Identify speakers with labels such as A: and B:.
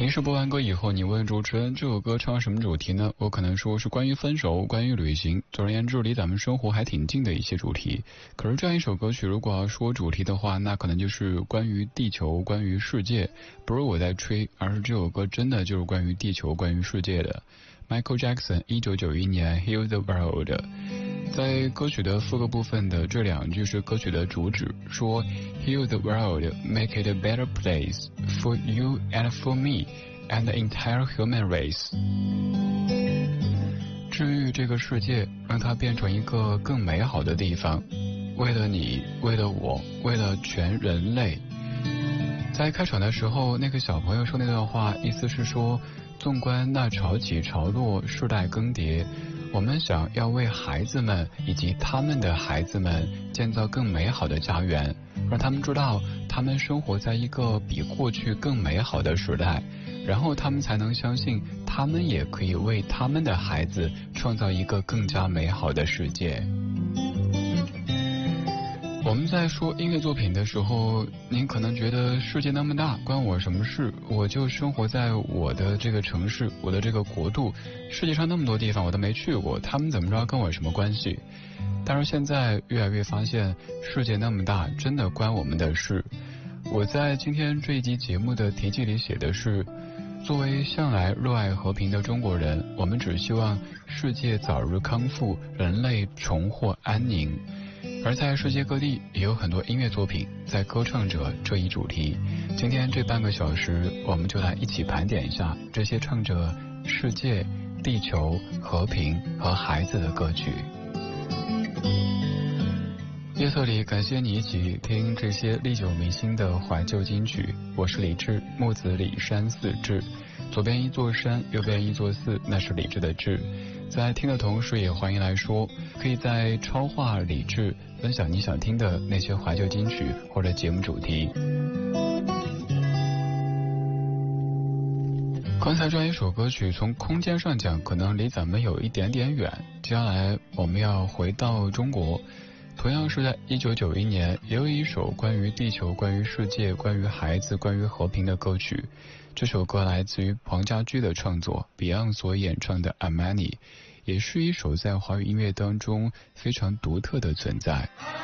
A: 平时播完歌以后，你问主持人这首歌唱什么主题呢？我可能说是关于分手，关于旅行，总而言之离咱们生活还挺近的一些主题。可是这样一首歌曲如果要说主题的话，那可能就是关于地球，关于世界。不是我在吹，而是这首歌真的就是关于地球，关于世界的。Michael Jackson 1991年 Heal the World。 在歌曲的副歌部分的这两句是歌曲的主旨，说 Heal the world, make it a better place for you and for me and the entire human race。 治愈这个世界，让它变成一个更美好的地方，为了你，为了我，为了全人类。在开场的时候，那个小朋友说那段话，意思是说，纵观那潮起潮落，世代更迭，我们想要为孩子们以及他们的孩子们建造更美好的家园，让他们知道他们生活在一个比过去更美好的时代，然后他们才能相信他们也可以为他们的孩子创造一个更加美好的世界。我们在说音乐作品的时候，您可能觉得世界那么大，关我什么事？我就生活在我的这个城市，我的这个国度，世界上那么多地方我都没去过，他们怎么着跟我有什么关系？但是现在越来越发现，世界那么大，真的关我们的事。我在今天这一集节目的题记里写的是，作为向来热爱和平的中国人，我们只希望世界早日康复，人类重获安宁。而在世界各地也有很多音乐作品在歌唱着这一主题。今天这半个小时，我们就来一起盘点一下这些唱着世界、地球、和平和孩子的歌曲。夜色里，感谢你一起听这些历久弥新的怀旧金曲。我是李志，木子李山寺志，左边一座山，右边一座寺，那是李志的志。在听的同时，也欢迎来说，可以在超话李志分享你想听的那些怀旧金曲或者节目主题。刚才这样一首歌曲，从空间上讲可能离咱们有一点点远，接下来我们要回到中国，同样是在1991年，也有一首关于地球、关于世界、关于孩子、关于和平的歌曲。这首歌来自于黄家驹的创作， Beyond 所演唱的《Amani》，也是一首在华语音乐当中非常独特的存在。